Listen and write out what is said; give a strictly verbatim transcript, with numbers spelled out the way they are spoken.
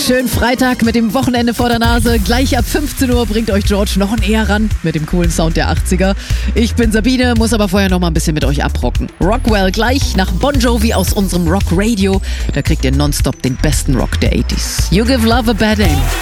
Schönen Freitag mit dem Wochenende vor der Nase. Gleich ab fünfzehn Uhr bringt euch George noch näher ran mit dem coolen Sound der achtziger. Ich bin Sabine, muss aber vorher noch mal ein bisschen mit euch abrocken. Rockwell gleich nach Bon Jovi aus unserem Rock Radio. Da kriegt ihr nonstop den besten Rock der achtziger. You give love a bad name.